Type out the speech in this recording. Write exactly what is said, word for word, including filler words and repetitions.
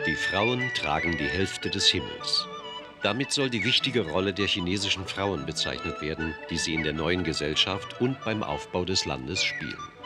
Die Frauen tragen die Hälfte des Himmels. Damit soll die wichtige Rolle der chinesischen Frauen bezeichnet werden, die sie in der neuen Gesellschaft und beim Aufbau des Landes spielen.